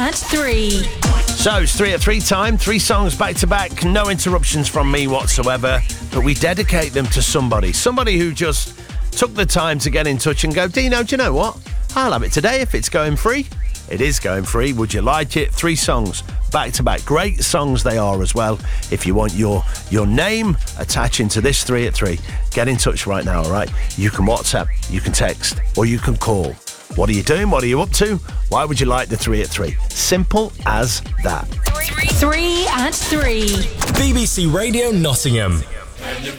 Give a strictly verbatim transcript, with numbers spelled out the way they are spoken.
at three. So it's three at three time, three songs back to back, no interruptions from me whatsoever, but we dedicate them to somebody, somebody who just took the time to get in touch and go, Dino, do you know what? I'll have it today if it's going free. It is going free. Would you like it? Three songs back to back. Great songs they are as well. If you want your your name attaching to this three at three, get in touch right now, all right? You can WhatsApp, you can text, or you can call. What are you doing? What are you up to? Why would you like the three at three? Simple as that. Three at three. B B C Radio Nottingham.